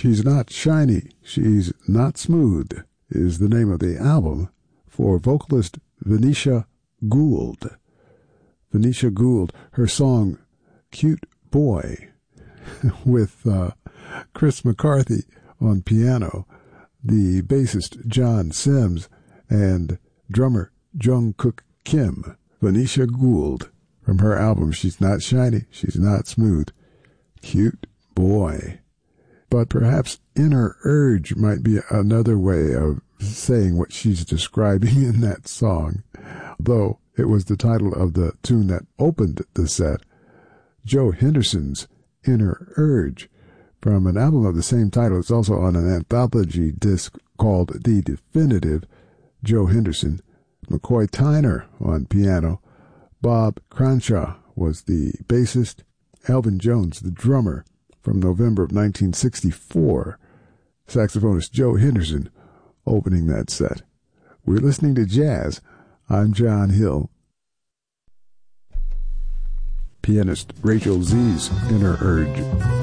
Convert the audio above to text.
She's Not Shiny, She's Not Smooth is the name of the album for vocalist Venetia Gould. Venetia Gould, her song Cute Boy, with Chris McCarthy on piano, the bassist John Sims, and drummer Jungkook Kim. Venetia Gould, from her album She's Not Shiny, She's Not Smooth, Cute Boy. But perhaps Inner Urge might be another way of saying what she's describing in that song, though it was the title of the tune that opened the set, Joe Henderson's Inner Urge, from an album of the same title. It's also on an anthology disc called The Definitive. Joe Henderson, McCoy Tyner on piano, Bob Cranshaw was the bassist, Elvin Jones the drummer, from November of 1964. Saxophonist Joe Henderson opening that set. We're listening to jazz. I'm John Hill. Pianist Rachel Z's Inner Urge.